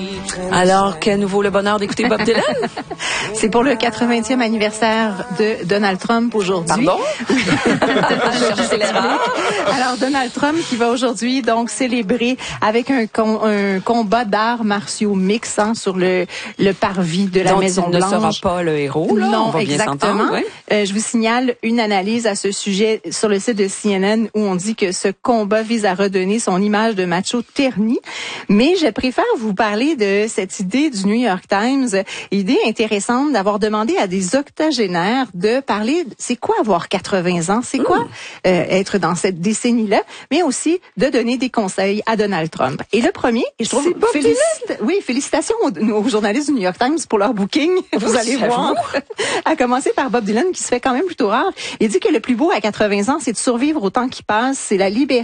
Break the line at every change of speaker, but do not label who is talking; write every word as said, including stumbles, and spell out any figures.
Alors, qu'à nouveau le bonheur d'écouter Bob Dylan?
C'est pour le quatre-vingtième anniversaire de Donald Trump aujourd'hui.
Pardon?
Alors, Donald Trump qui va aujourd'hui donc célébrer avec un, com- un combat d'arts martiaux mix hein, sur le, le parvis de la
Donc,
Maison-Blanche.
il ne sera pas le héros, là.
Non,
on va bien
exactement.
s'entendre. Ouais.
Euh, je vous signale une analyse à ce sujet sur le site de C N N où on dit que ce combat vise à redonner son image de macho terni. Mais je préfère vous parler de cette idée du New York Times, idée intéressante d'avoir demandé à des octogénaires de parler, c'est quoi avoir quatre-vingts ans, c'est quoi euh, être dans cette décennie-là, mais aussi de donner des conseils à Donald Trump. Et le premier, et je trouve,
C'est Bob
félicite, oui, félicitations aux, aux journalistes du New York Times pour leur booking, vous allez
j'avoue.
voir. À commencer par Bob Dylan, qui se fait quand même plutôt rare. Il dit que le plus beau à quatre-vingts ans, c'est de survivre au temps qui passe, c'est la liberté